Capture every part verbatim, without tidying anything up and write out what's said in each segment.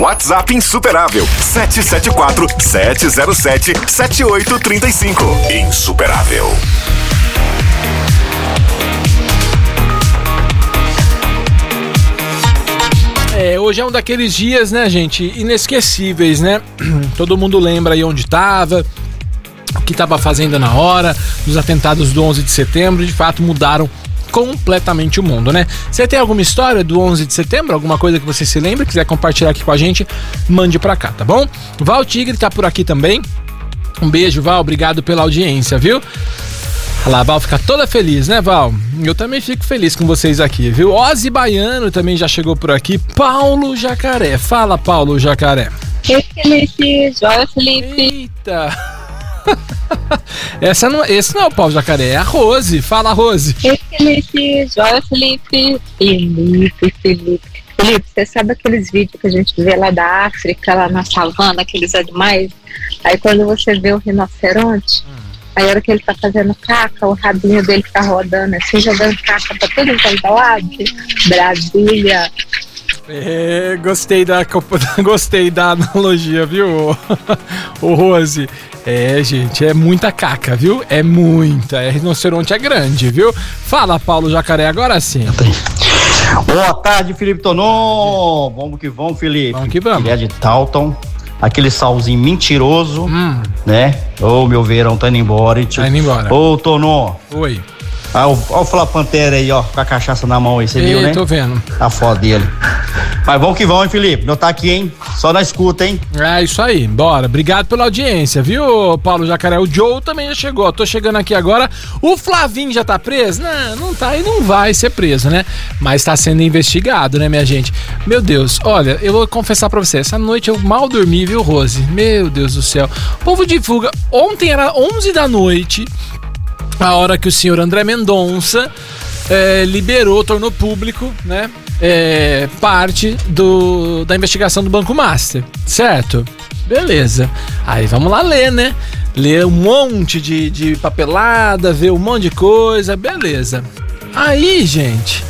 WhatsApp insuperável sete sete quatro, sete zero sete, sete oito três cinco. Insuperável. É, hoje é um daqueles dias, né, gente, inesquecíveis, né? Todo mundo lembra aí onde estava, o que estava fazendo na hora. Os atentados do onze de setembro, de fato, mudaram completamente o mundo, né? Você tem alguma história do onze de setembro? Alguma coisa que você se lembra, quiser compartilhar aqui com a gente, mande pra cá, tá bom? Val Tigre tá por aqui também. Um beijo, Val, obrigado pela audiência, viu? Olha lá, a Val fica toda feliz, né, Val? Eu também fico feliz com vocês aqui, viu? Ozzy Baiano também já chegou por aqui. Paulo Jacaré. Fala, Paulo Jacaré. Oi, Felipe. Joia, Felipe. Eita. Essa não, esse não é o Paulo Jacaré, é a Rose. Fala, Rose. Oi, Felipe. Joia, Felipe. Felipe, Felipe. Felipe, você sabe aqueles vídeos que a gente vê lá da África, lá na savana, aqueles animais? Aí quando você vê o rinoceronte... Hum. Aí a hora que ele tá fazendo caca, o rabinho dele fica rodando assim, jogando caca pra tudo quanto é lado. Brasília. É, gostei da, gostei da analogia, viu, o Rose? É, gente, é muita caca, viu? É muita. É, rinoceronte é grande, viu? Fala, Paulo Jacaré, agora sim. Boa tarde, Felipe Tonon. Vamos que vamos, Felipe. Vamos que vamos. Ele é de Taunton. Aquele salzinho mentiroso, hum. né? Ô, meu verão tá indo embora, hein, tio? Tá indo embora. Ô, Tonon. Oi. Olha o Flá Pantera aí, ó, com a cachaça na mão aí, você viu, né? Tô vendo. A foto dele. Mas vamos que vamos, hein, Felipe? Não tá aqui, hein? Só na escuta, hein? É isso aí, bora. Obrigado pela audiência, viu, Paulo Jacaré? O Joe também já chegou. Tô chegando aqui agora. O Flavinho já tá preso? Não, não tá e não vai ser preso, né? Mas tá sendo investigado, né, minha gente? Meu Deus, olha, eu vou confessar pra você. Essa noite eu mal dormi, viu, Rose? Meu Deus do céu. O povo divulga. Ontem era onze da noite. A hora que o senhor André Mendonça é, liberou, tornou público, né, é, parte do, da investigação do Banco Master, certo? Beleza. Aí vamos lá ler, né? Ler um monte de, de papelada, ver um monte de coisa, beleza. Aí, gente,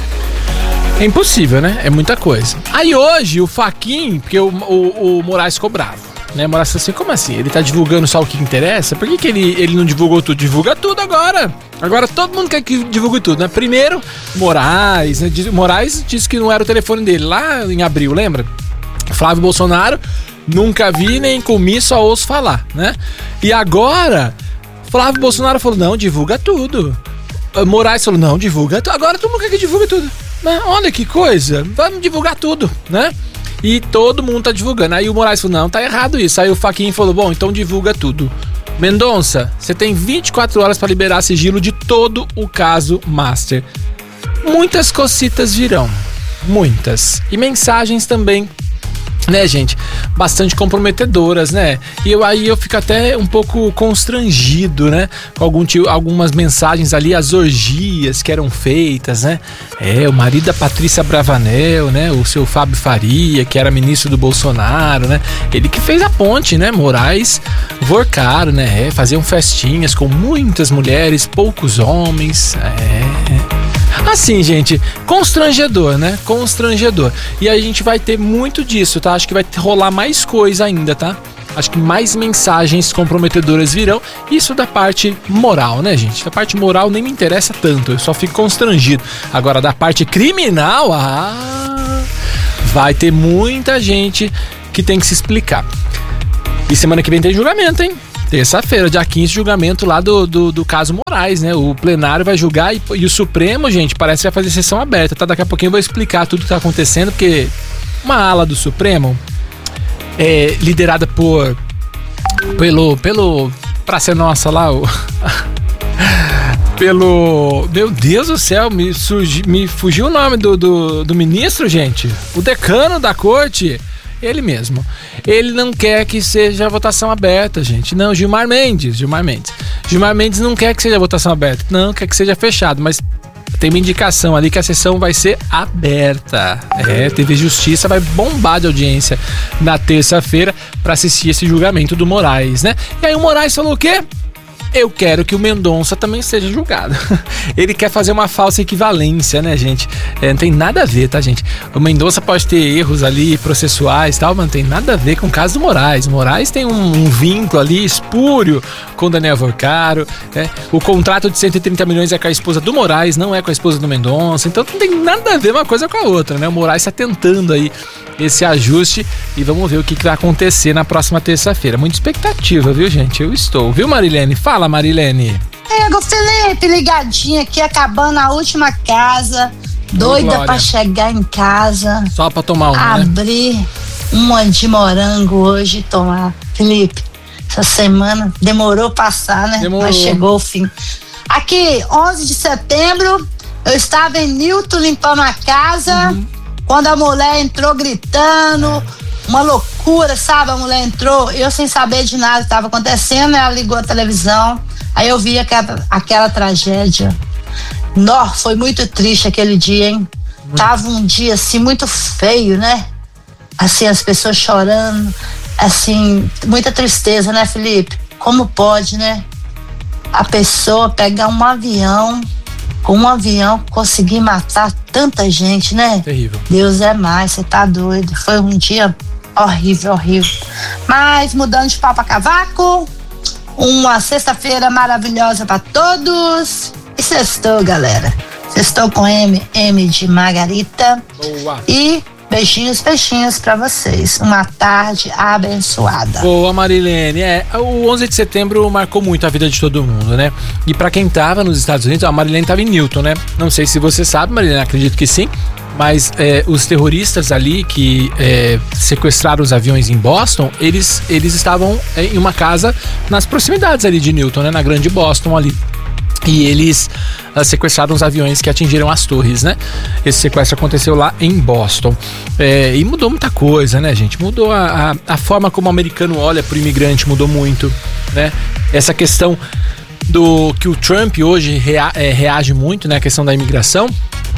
é impossível, né? É muita coisa. Aí hoje o Faquin, porque o, o, o Moraes ficou bravo. Né, Moraes assim, como assim? Ele tá divulgando só o que interessa? Por que, que ele, ele não divulgou tudo? Divulga tudo agora! Agora todo mundo quer que divulgue tudo, né? Primeiro, Moraes, né? Moraes disse que não era o telefone dele lá em abril, lembra? Flávio Bolsonaro, nunca vi nem comi, só ouço falar, né? E agora, Flávio Bolsonaro falou, não, divulga tudo. Moraes falou, não, divulga tudo. Agora todo mundo quer que divulgue tudo. Né? Olha que coisa, vamos divulgar tudo, né? E todo mundo tá divulgando. Aí o Moraes falou, não, tá errado isso. Aí o Faquin falou, bom, então divulga tudo. Mendonça, você tem vinte e quatro horas para liberar sigilo de todo o caso Master. Muitas cocitas virão. Muitas. E mensagens também, né, gente? Bastante comprometedoras, né? E eu, aí eu fico até um pouco constrangido, né? Com algum tio, algumas mensagens ali, as orgias que eram feitas, né? É, o marido da Patrícia Bravanel, né? O seu Fábio Faria, que era ministro do Bolsonaro, né? Ele que fez a ponte, né? Moraes, Vorcaro, né? É, faziam festinhas com muitas mulheres, poucos homens. É... Assim, gente, constrangedor, né? Constrangedor. E aí a gente vai ter muito disso, tá? Acho que vai rolar mais coisa ainda, tá? Acho que mais mensagens comprometedoras virão. Isso da parte moral, né, gente? Da parte moral nem me interessa tanto, eu só fico constrangido. Agora, da parte criminal, ah, vai ter muita gente que tem que se explicar. E semana que vem tem julgamento, hein? Terça-feira, dia quinze, julgamento lá do, do, do caso Moraes, né? O plenário vai julgar e, e o Supremo, gente, parece que vai fazer sessão aberta, tá? Daqui a pouquinho eu vou explicar tudo que tá acontecendo, porque uma ala do Supremo é liderada por pelo, pelo Praça Nossa lá, o... pelo... Meu Deus do céu, me, surgi, me fugiu o nome do, do, do ministro, gente. O decano da corte... Ele mesmo. Ele não quer que seja a votação aberta, gente. Não, Gilmar Mendes, Gilmar Mendes. Gilmar Mendes não quer que seja a votação aberta. Não, quer que seja fechado, mas tem uma indicação ali que a sessão vai ser aberta. É, T V Justiça vai bombar de audiência na terça-feira para assistir esse julgamento do Moraes, né? E aí o Moraes falou o quê? Eu quero que o Mendonça também seja julgado. Ele quer fazer uma falsa equivalência, né, gente? É, não tem nada a ver, tá, gente? O Mendonça pode ter erros ali processuais e tal, mas não tem nada a ver com o caso do Moraes. O Moraes tem um, um vínculo ali espúrio com o Daniel Vorcaro, né? O contrato de cento e trinta milhões é com a esposa do Moraes, não é com a esposa do Mendonça. Então não tem nada a ver uma coisa com a outra, né? O Moraes está tentando aí esse ajuste e vamos ver o que, que vai acontecer na próxima terça-feira. Muita expectativa, viu, gente? Eu estou. Viu, Marilene? Fala, Marilene. Ego Felipe, ligadinha aqui, acabando a última casa, doida pra chegar em casa. Só pra tomar uma, abrir né? uma de morango hoje e tomar. Felipe, essa semana demorou passar, né? Demorou. Mas chegou o fim. Aqui, onze de setembro, eu estava em Newton limpando a casa, uhum. quando a mulher entrou gritando, uma loucura, sabe? A mulher entrou, eu sem saber de nada que estava acontecendo, ela ligou a televisão, aí eu vi aquela, aquela tragédia. Nó, foi muito triste aquele dia, hein? Uhum. Tava um dia, assim, muito feio, né? Assim, as pessoas chorando, assim, muita tristeza, né, Felipe? Como pode, né? A pessoa pegar um avião, com um avião conseguir matar tanta gente, né? Terrível. Deus é mais, você tá doido. Foi um dia horrível, horrível. Mas mudando de pau pra cavaco, uma sexta-feira maravilhosa pra todos. E sextou, galera. Sextou com M, M de Margarita. Boa. E beijinhos, beijinhos pra vocês. Uma tarde abençoada. Boa, Marilene. É, o onze de setembro marcou muito a vida de todo mundo, né? E pra quem tava nos Estados Unidos, a Marilene tava em Newton, né? Não sei se você sabe, Marilene, acredito que sim. Mas é, os terroristas ali que é, sequestraram os aviões em Boston, eles, eles estavam é, em uma casa nas proximidades ali de Newton, né? Na grande Boston ali. E eles uh, sequestraram os aviões que atingiram as torres, né? Esse sequestro aconteceu lá em Boston. É, e mudou muita coisa, né, gente? Mudou a, a, a forma como o americano olha pro imigrante, mudou muito, né? Essa questão do que o Trump hoje rea, é, reage muito, né? A questão da imigração,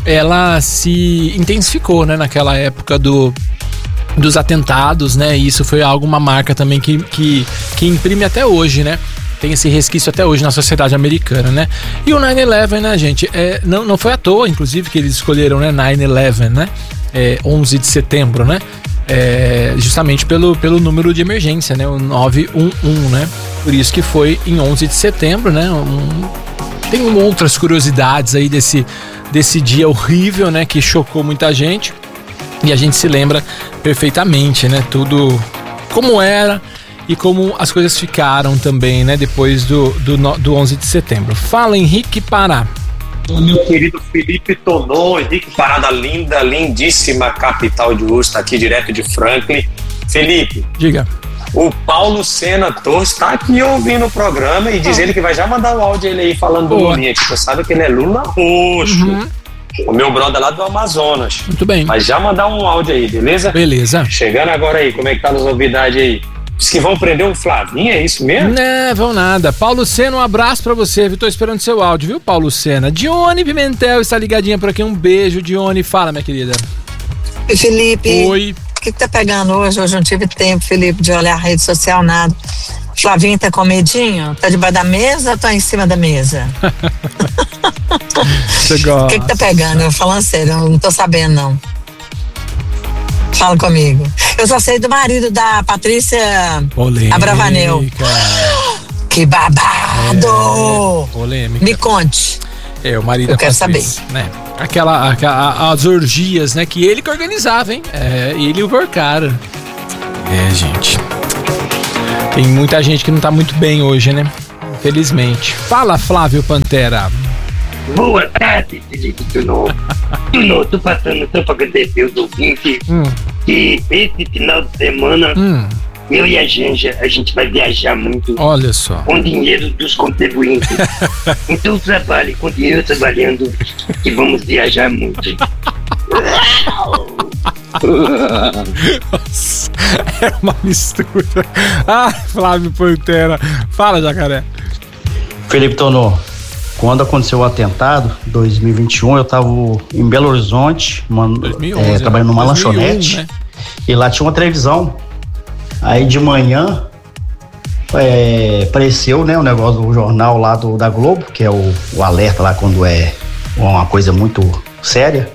ela se intensificou, né? Naquela época do... dos atentados, né? E isso foi algo, uma marca também que, que, que imprime até hoje, né? Tem esse resquício até hoje na sociedade americana, né? E o nove onze, né, gente? É, não, não foi à toa, inclusive, que eles escolheram, né, nove onze, né? É, onze de setembro, né? É, justamente pelo, pelo número de emergência, né? O nove um um, né? Por isso que foi em onze de setembro, né? Um, tem outras curiosidades aí desse, desse dia horrível, né? Que chocou muita gente. E a gente se lembra perfeitamente, né? Tudo como era e como as coisas ficaram também, né? Depois do, do, do onze de setembro. Fala, Henrique Pará. Meu querido Felipe Tonon, Henrique Pará da linda, lindíssima capital de Usta, aqui direto de Franklin. Felipe. Diga. O Paulo Sena Torres está aqui ouvindo o programa e diz ele que vai já mandar o áudio ele aí falando do Lulinha, que você sabe que ele é Lula roxo. Uhum. O meu brother lá do Amazonas. Muito bem. Mas já mandar um áudio aí, beleza? Beleza. Chegando agora aí, como é que tá as novidades aí? Diz que vão prender um Flavinho, é isso mesmo? Não, vão nada. Paulo Sena, um abraço pra você, viu? Tô esperando seu áudio, viu, Paulo Sena? Dione Pimentel está ligadinha por aqui. Um beijo, Dione. Fala, minha querida. Oi, Felipe. Oi. O que que tá pegando hoje? Hoje não tive tempo, Felipe, de olhar a rede social, nada. Flavinho tá com medinho? Tá debaixo da mesa ou tá em cima da mesa? O que que tá pegando? Eu falando sério, eu não tô sabendo, não. Fala comigo. Eu só sei do marido da Patrícia Polêmica. Abravanel. Que babado! É, polêmica. Me conte. É, o marido Eu da quero Patrícia, saber. Né? Aquela, aquela, as orgias, né? Que ele que organizava, hein? É, ele e o Vorcaro. É, gente. Tem muita gente que não tá muito bem hoje, né? Infelizmente. Fala, Flávio Pantera. Boa tarde, Felipe Tonon. Tonon, tô passando só pra agradecer os ouvintes hum. que esse final de semana hum. eu e a Janja, a gente vai viajar muito. Olha só. Com dinheiro dos contribuintes. Então trabalhe com dinheiro trabalhando que vamos viajar muito. Nossa, é uma mistura. Ah, Flávio Pantera. Fala, Jacaré. Felipe Tonon, quando aconteceu o atentado, dois mil e vinte e um, eu estava em Belo Horizonte, uma, dois mil e onze, é, trabalhando numa dois mil e um, lanchonete, né? E lá tinha uma televisão. Aí de manhã, é, apareceu, né, o negócio do jornal lá do, da Globo, que é o, o alerta lá quando é uma coisa muito séria.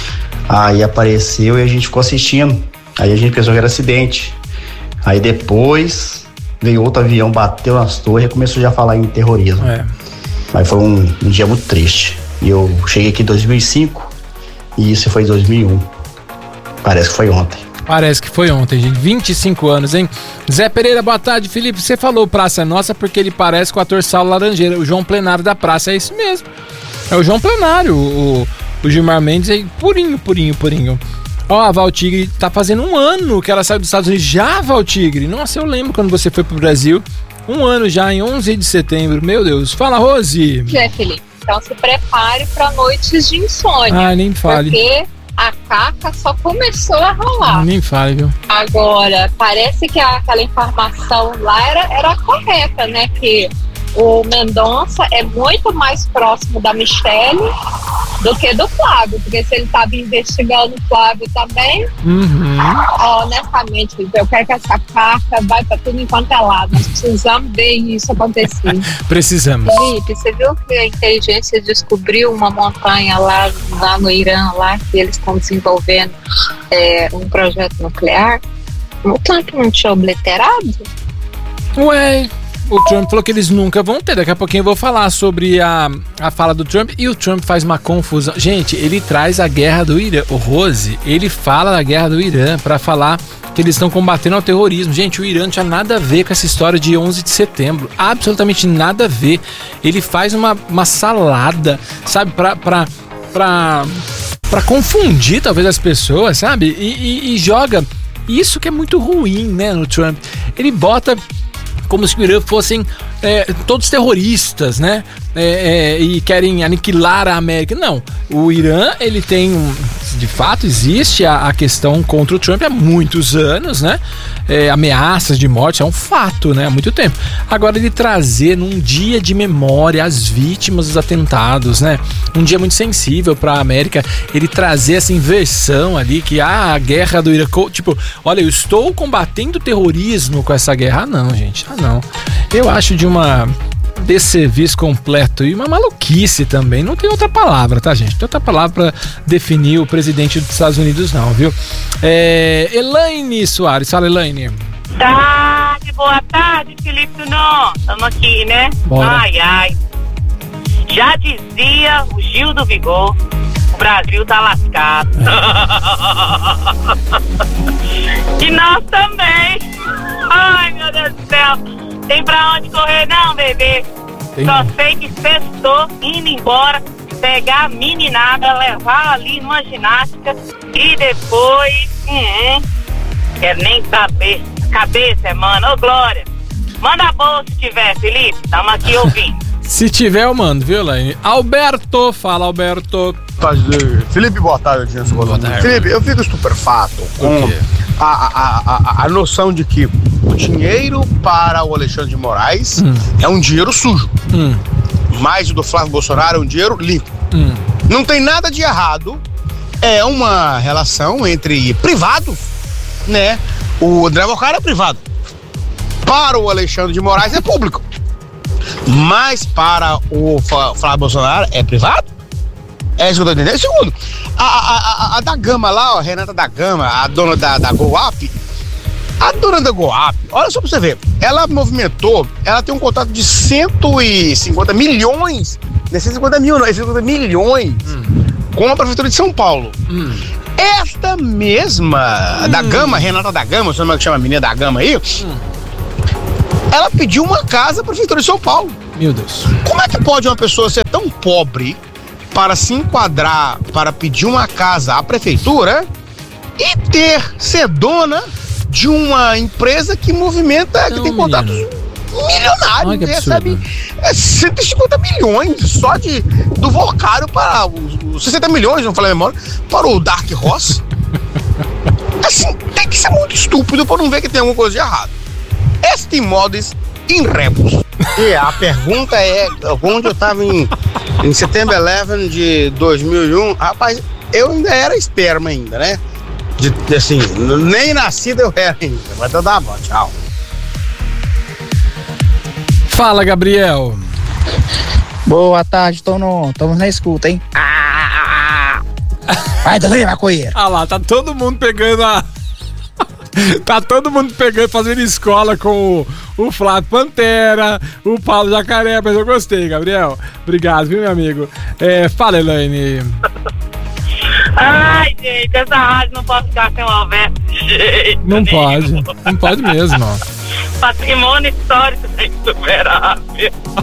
Aí apareceu e a gente ficou assistindo. Aí a gente pensou que era acidente. Aí depois veio outro avião, bateu nas torres e começou já a falar em terrorismo. É. Mas foi um, um dia muito triste. E eu cheguei aqui em dois mil e cinco e isso foi em dois mil e um. Parece que foi ontem. Parece que foi ontem, gente. vinte e cinco anos, hein? Zé Pereira, boa tarde. Felipe, você falou Praça é Nossa porque ele parece com o ator Saulo Laranjeira, o João Plenário da Praça. É isso mesmo. É o João Plenário, o, o Gilmar Mendes é purinho, purinho, purinho. Ó, a Val Tigre tá fazendo um ano que ela saiu dos Estados Unidos. Já, Val Tigre? Nossa, eu lembro quando você foi pro Brasil. Um ano já, em onze de setembro. Meu Deus. Fala, Rose. É, Felipe. Então se prepare para noites de insônia. Ah, nem fale. Porque a caca só começou a rolar. Nem fale, viu? Agora, parece que aquela informação lá era, era correta, né? Que o Mendonça é muito mais próximo da Michelle do que do Flávio, porque se ele estava investigando o Flávio também, uhum. honestamente, eu quero que essa carta vai para tudo enquanto é lado. Nós precisamos ver isso acontecer. Precisamos. Felipe, você viu que a inteligência descobriu uma montanha lá, lá no Irã, lá que eles estão desenvolvendo é, um projeto nuclear? O Trump não tinha obliterado? Ué, o Trump falou que eles nunca vão ter. Daqui a pouquinho eu vou falar sobre a, a fala do Trump. E o Trump faz uma confusão. Gente, ele traz a guerra do Irã. O Rose, ele fala da guerra do Irã pra falar que eles estão combatendo o terrorismo. Gente, o Irã não tinha nada a ver com essa história de onze de setembro. Absolutamente nada a ver. Ele faz uma, uma salada, sabe? Pra, pra, pra, pra confundir talvez as pessoas, sabe? E, e, e joga isso que é muito ruim, né, no Trump. Ele bota como se o Irã fossem é, todos terroristas, né? É, é, e querem aniquilar a América. Não, o Irã, ele tem um, de fato existe a, a questão contra o Trump há muitos anos, né? É, ameaças de morte, é um fato, né? Há muito tempo. Agora ele trazer num dia de memória as vítimas dos atentados, né? Um dia muito sensível para a América, ele trazer essa inversão ali, que ah, a guerra do Irã, tipo, olha, eu estou combatendo o terrorismo com essa guerra. Ah, não, gente, ah, não. Eu acho de uma desserviço completo e uma maluquice também. Não tem outra palavra, tá, gente? Não tem outra palavra pra definir o presidente dos Estados Unidos, não, viu? É, Elaine Soares, fala, Elaine. Tarde, boa tarde, Felipe Tunon. Estamos aqui, né? Bora. Ai, ai. Já dizia o Gil do Vigor, o Brasil tá lascado. E nós também. Ai, meu Deus do céu. Tem pra onde correr não, bebê. Tem. Só sei que sextou, indo embora, pegar a meninada, levar ali numa ginástica e depois... Hum, quero nem saber. Cabeça, é, mano. Ô, Glória, manda a bolsa se tiver, Felipe. Tamo aqui ouvindo. Se tiver, eu mando, viu, Laine? Alberto, fala, Alberto. Felipe, boa tarde, Jenson. Boa tarde. Felipe, eu fico estupefato com a, a, a, a noção de que o dinheiro para o Alexandre de Moraes hum. é um dinheiro sujo. Hum. Mas o do Flávio Bolsonaro é um dinheiro limpo. Hum. Não tem nada de errado. É uma relação entre privados, né? O André Bocara é privado. Para o Alexandre de Moraes é público. Mas para o Flávio Bolsonaro é privado? É isso que eu tô entendendo. Segundo, a, a, a, a da Gama lá, ó, Renata da Gama, a dona da, da GoUp, a dona da GoUp, olha só pra você ver, ela movimentou, ela tem um contrato de cento e cinquenta milhões, não é cento e cinquenta mil não, é cento e cinquenta milhões hum. com a Prefeitura de São Paulo. Hum. Esta mesma, hum. da Gama, Renata da Gama, você não chama a menina da Gama aí, hum. ela pediu uma casa à Prefeitura de São Paulo. Meu Deus. Como é que pode uma pessoa ser tão pobre para se enquadrar, para pedir uma casa à Prefeitura e ter, ser dona de uma empresa que movimenta, Não, que tem contatos milionários, que recebe é, cento e cinquenta milhões só de, do Vocário para os sessenta milhões, não falei a memória, para o Dark Horse. Assim, tem que ser muito estúpido para não ver que tem alguma coisa de errado. Este modus in rebus. E a pergunta é, onde eu estava em, em setembro onze de dois mil e um, rapaz, eu ainda era esperma ainda, né? De, de, assim, nem nascido eu era ainda. Mas então tá bom, tchau. Fala, Gabriel. Boa tarde, estamos na escuta, hein? Vai, também, maconheiro. Ah lá, tá todo mundo pegando a... Tá todo mundo pegando, fazendo escola com o, o Flávio Pantera, o Paulo Jacaré, mas eu gostei, Gabriel. Obrigado, viu, meu amigo? É, fala, Elaine. Ai, gente, essa rádio não pode ficar sem uma verba. Não pode, não pode mesmo. Patrimônio histórico tem que superar.